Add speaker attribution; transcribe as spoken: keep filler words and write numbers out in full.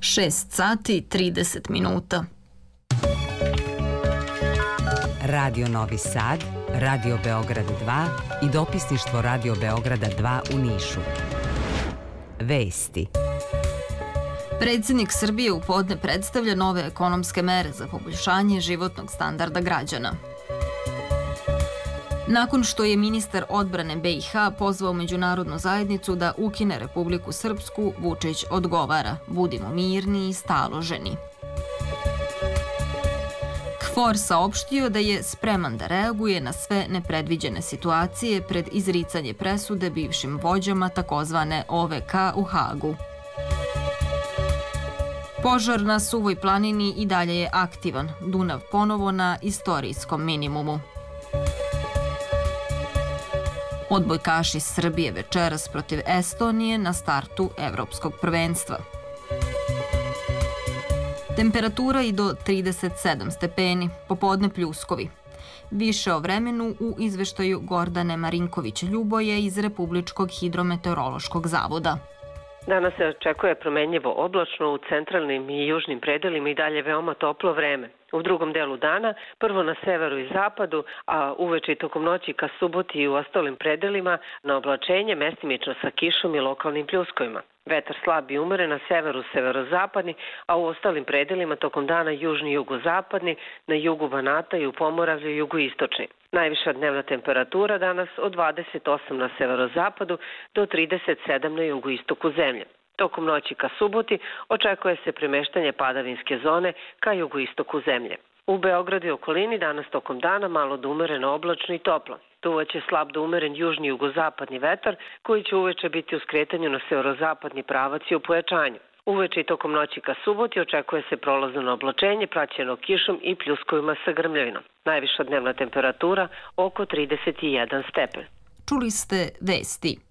Speaker 1: šest sati trideset minuta.
Speaker 2: Radio Novi Sad, Radio Beograd dva i dopisništvo Radio Beograda dva u Nišu. Vesti.
Speaker 1: Predsjednik Srbije u podne predstavlja nove ekonomske mere za poboljšanje životnog standarda građana. Nakon što je ministar odbrane B i H pozvao međunarodnu zajednicu da ukine Republiku Srpsku, Vučić odgovara: budimo mirni i staloženi. KFOR saopštio da je spreman da reaguje na sve nepredviđene situacije pred izricanje presude bivšim vođama takozvane O V K u Hagu. Požar na Suvoj planini i dalje je aktivan, Dunav ponovo na istorijskom minimumu. Odbojkaši Srbije večeras protiv Estonije na startu Evropskog prvenstva. Temperatura i do trideset sedam stepeni, popodne pljuskovi. Više o vremenu u izveštaju Gordane Marinković-Ljuboje iz Republičkog hidrometeorološkog zavoda.
Speaker 3: Danas se očekuje promenljivo oblačno, u centralnim i južnim predelima i dalje veoma toplo vreme. U drugom delu dana, prvo na severu i zapadu, a uveče i tokom noći ka suboti i u ostalim predelima, na oblačenje mestimično sa kišom i lokalnim pljuskovima. Vetar slab i umeren na severu severozapadni, a u ostalim predelima tokom dana južni jugozapadni, na jugu Banata i u Pomoravlju jugoistočni. Najviša dnevna temperatura danas od dvadeset osam na severozapadu do trideset sedam na jugoistoku zemlje. Tokom noći ka suboti očekuje se premeštanje padavinske zone ka jugoistoku zemlje. U Beogradu i okolini danas tokom dana malo do umereno oblačno i toplo. Duvaće slab do umeren južni jugozapadni vetar koji će uveče biti u skretanju na severozapadni pravac i u pojačanju. Uveče i tokom noći ka suboti očekuje se prolazno oblačenje praćeno kišom i pljuskovima sa grmljavinom. Najviša dnevna temperatura oko trideset jedan stepen.
Speaker 1: Čuli ste vesti.